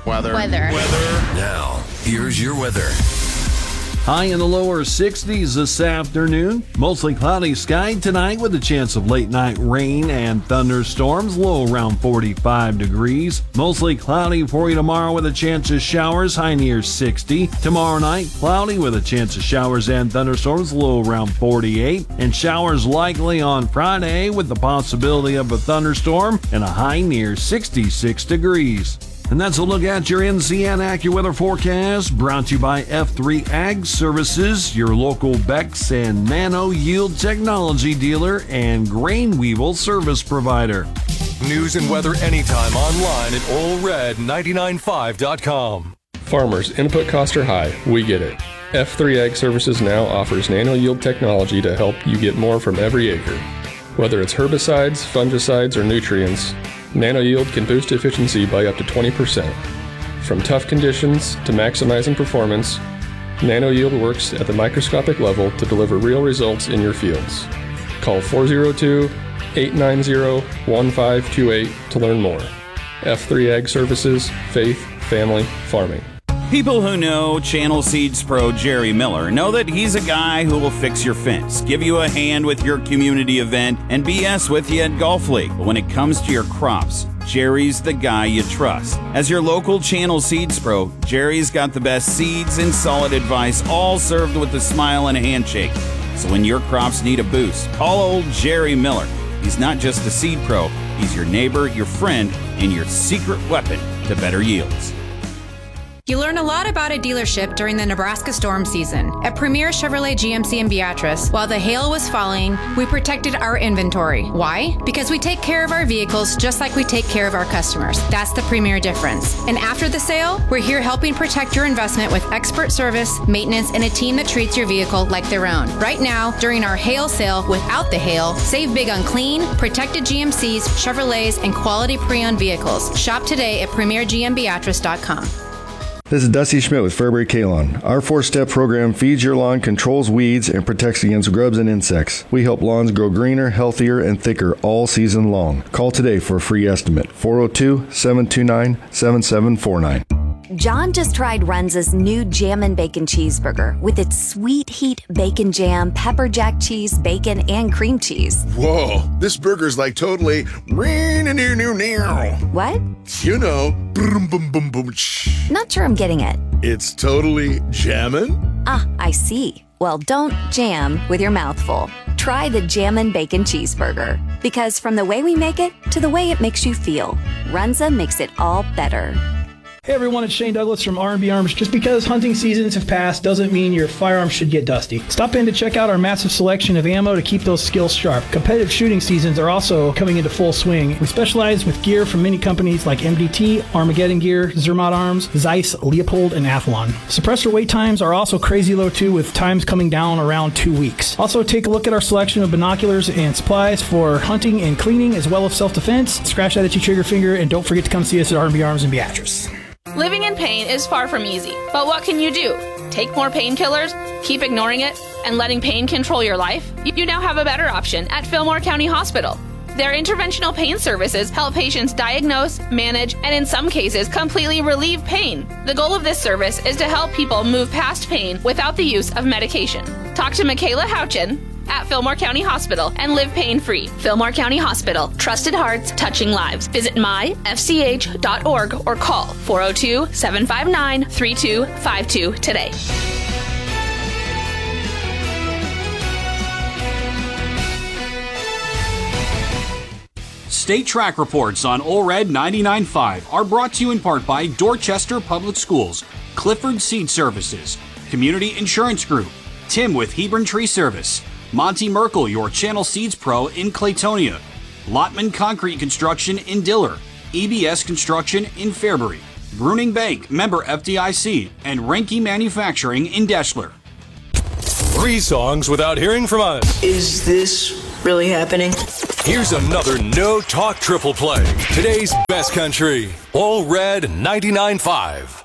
Weather. Now, here's your weather. High in the lower 60s this afternoon. Mostly cloudy sky tonight with a chance of late night rain and thunderstorms. Low around 45 degrees. Mostly cloudy for you tomorrow with a chance of showers. High near 60. Tomorrow night, cloudy with a chance of showers and thunderstorms. Low around 48. And showers likely on Friday with the possibility of a thunderstorm and a high near 66 degrees. And that's a look at your NCN AccuWeather forecast, brought to you by F3 Ag Services, your local Bex and Nano Yield technology dealer and grain weevil service provider. News and weather anytime online at allred995.com. Farmers, input costs are high. We get it. F3 Ag Services now offers Nano Yield technology to help you get more from every acre. Whether it's herbicides, fungicides, or nutrients, Nano Yield can boost efficiency by up to 20%. From tough conditions to maximizing performance, Nano Yield works at the microscopic level to deliver real results in your fields. Call 402-890-1528 to learn more. F3 Ag Services, Faith, Family, Farming. People who know Channel Seeds Pro Jerry Miller know that he's a guy who will fix your fence, give you a hand with your community event, and BS with you at Golf League. But when it comes to your crops, Jerry's the guy you trust. As your local Channel Seeds Pro, Jerry's got the best seeds and solid advice, all served with a smile and a handshake. So when your crops need a boost, call old Jerry Miller. He's not just a seed pro, he's your neighbor, your friend, and your secret weapon to better yields. You learn a lot about a dealership during the Nebraska storm season. At Premier Chevrolet GMC in Beatrice, while the hail was falling, we protected our inventory. Why? Because we take care of our vehicles just like we take care of our customers. That's the Premier difference. And after the sale, we're here helping protect your investment with expert service, maintenance, and a team that treats your vehicle like their own. Right now, during our hail sale without the hail, save big on clean, protected GMCs, Chevrolets, and quality pre-owned vehicles. Shop today at PremierGMBeatrice.com. This is Dusty Schmidt with Fairbury Kalon. Our 4-step program feeds your lawn, controls weeds, and protects against grubs and insects. We help lawns grow greener, healthier, and thicker all season long. Call today for a free estimate. 402-729-7749. John just tried Runza's new Jammin' Bacon Cheeseburger with its sweet heat bacon jam, pepper jack cheese, bacon, and cream cheese. Whoa, this burger's like totally... What? You know, boom, boom, boom, boom. Not sure I'm getting it. It's totally jammin'? Ah, I see. Well, don't jam with your mouth full. Try the Jammin' Bacon Cheeseburger. Because from the way we make it to the way it makes you feel, Runza makes it all better. Hey everyone, it's Shane Douglas from R&B Arms. Just because hunting seasons have passed doesn't mean your firearms should get dusty. Stop in to check out our massive selection of ammo to keep those skills sharp. Competitive shooting seasons are also coming into full swing. We specialize with gear from many companies like MDT, Armageddon Gear, Zermatt Arms, Zeiss, Leopold, and Athlon. Suppressor wait times are also crazy low too, with times coming down around 2 weeks. Also take a look at our selection of binoculars and supplies for hunting and cleaning as well as self-defense. Scratch that itchy trigger finger and don't forget to come see us at R&B Arms in Beatrice. Living in pain is far from easy, but what can you do? Take more painkillers, keep ignoring it, and letting pain control your life? You now have a better option at Fillmore County Hospital. Their interventional pain services help patients diagnose, manage, and in some cases, completely relieve pain. The goal of this service is to help people move past pain without the use of medication. Talk to Michaela Houchin at Fillmore County Hospital and live pain-free. Fillmore County Hospital. Trusted hearts, touching lives. Visit myfch.org or call 402-759-3252 today. State track reports on OLRED 99.5 are brought to you in part by Dorchester Public Schools, Clifford Seed Services, Community Insurance Group, Tim with Hebron Tree Service, Monty Merkel, your Channel Seeds Pro in Claytonia, Lotman Concrete Construction in Diller, EBS Construction in Fairbury, Bruning Bank, member FDIC, and Renke Manufacturing in Deschler. 3 songs without hearing from us. Is this really happening? Here's another No Talk Triple Play. Today's best country, All Red 99.5.